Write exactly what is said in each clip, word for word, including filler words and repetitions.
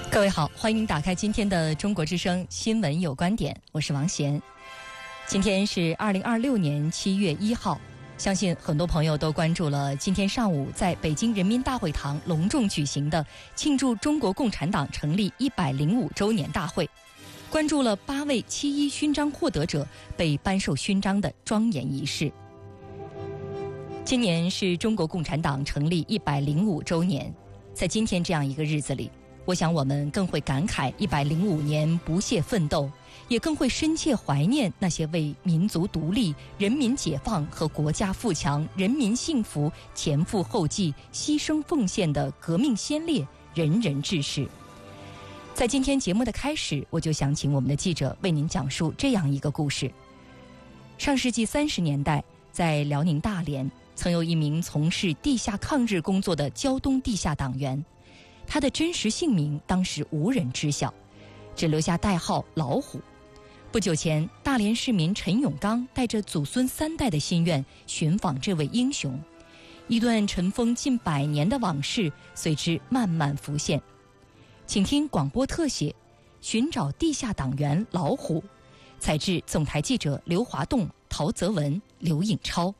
各位好，欢迎打开今天的中国之声新闻有观点，我是王贤。今天是二零二六年七月一号，相信很多朋友都关注了今天上午在北京人民大会堂隆重举行的庆祝中国共产党成立一百零五周年大会，关注了八位七一勋章获得者被颁授勋章的庄严仪式。今年是中国共产党成立一百零五周年，在今天这样一个日子里，我想我们更会感慨一百零五年不懈奋斗，也更会深切怀念那些为民族独立、人民解放和国家富强、人民幸福前赴后继、牺牲奉献的革命先烈，仁人志士。在今天节目的开始，我就想请我们的记者为您讲述这样一个故事。上世纪三十年代，在辽宁大连，曾有一名从事地下抗日工作的胶东地下党员，他的真实姓名当时无人知晓，只留下代号老虎。不久前，大连市民陈永刚带着祖孙三代的心愿寻访这位英雄，一段尘封近百年的往事随之慢慢浮现。请听广播特写，寻找地下党员老虎，采制总台记者刘华栋、陶泽文、刘颖超。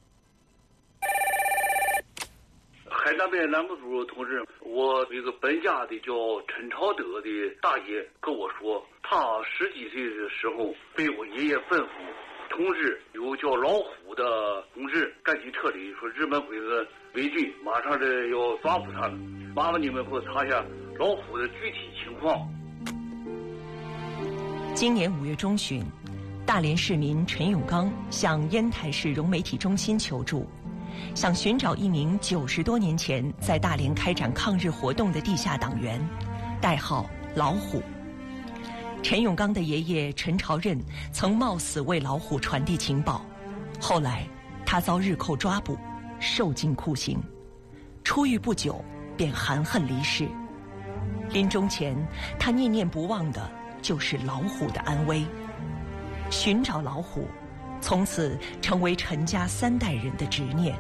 海南边栏目组同志，我一个本家的叫陈朝德的大爷跟我说，他十几岁的时候被我爷爷吩咐，同志有叫老虎的同志赶紧撤离，说日本鬼子围军马上的要抓捕他了，麻烦你们给我查一下老虎的具体情况。 今年五月中旬，大连市民陈永刚向烟台市融媒体中心求助，想寻找一名九十多年前在大连开展抗日活动的地下党员，代号老虎。陈永刚的爷爷陈朝任曾冒死为老虎传递情报，后来他遭日寇抓捕，受尽酷刑，出狱不久便含恨离世。临终前，他念念不忘的就是老虎的安危。寻找老虎从此成为陈家三代人的执念。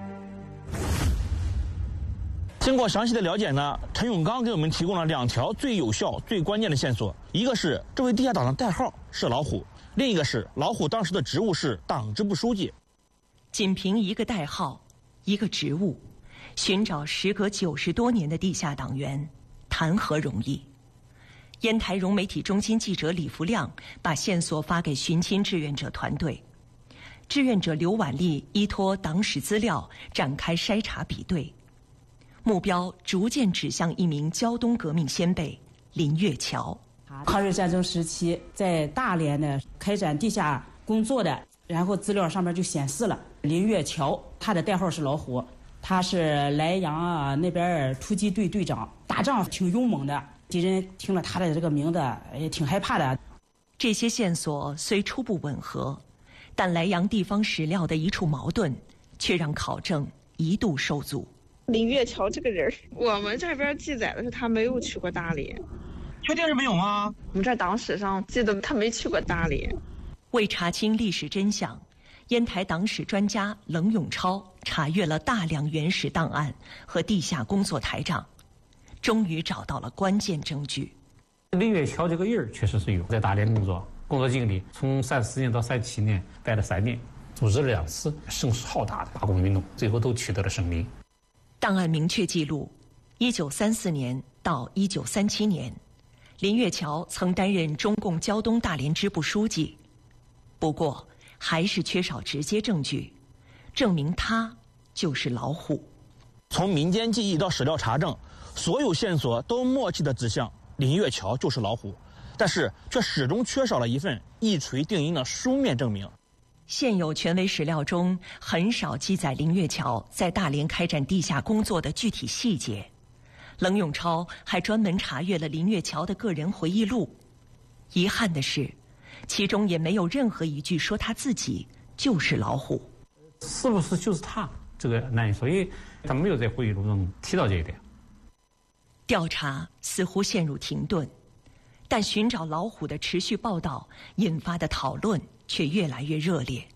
经过详细的了解呢，陈永刚给我们提供了两条最有效、最关键的线索。一个是这位地下党的代号是老虎，另一个是老虎当时的职务是党支部书记。 仅凭一个代号、一个职务，寻找时隔九十多年的地下党员，谈何容易？烟台融媒体中心记者李福亮把线索发给寻亲志愿者团队。志愿者刘婉丽依托党史资料展开筛查比对，目标逐渐指向一名胶东革命先辈林月桥。 抗日战争时期在大连呢开展地下工作的，然后资料上面就显示了林月桥，他的代号是老虎，他是莱阳啊那边突击队队长，打仗挺勇猛的，敌人听了他的这个名字也挺害怕的。 这些线索虽初步吻合，但莱阳地方史料的一处矛盾却让考证一度受阻。 林月桥这个人，我们这边记载的是他没有去过大连。 确定是没有吗？ 我们这党史上记得他没去过大连。 为查清历史真相，烟台党史专家冷永超查阅了大量原始档案和地下工作台账，终于找到了关键证据。 林月桥这个人确实是有在大连工作，工作经历从三四年到三七年，待了三年，组织了两次声势浩大的罢工运动，最后都取得了胜利。 档案明确记录，一九三四年到一九三七年，林月桥曾担任中共胶东大连支部书记，不过还是缺少直接证据，证明他就是老虎。 从民间记忆到史料查证，所有线索都默契地指向林月桥就是老虎，但是却始终缺少了一份一锤定音的书面证明。 现有权威史料中很少记载林月桥在大连开展地下工作的具体细节。冷永超还专门查阅了林月桥的个人回忆录，遗憾的是，其中也没有任何一句说他自己就是老虎。 是不是就是他？这个难以说，因为他没有在回忆录中提到这一点。 调查似乎陷入停顿，但寻找老虎的持续报道引发的讨论却越来越热烈。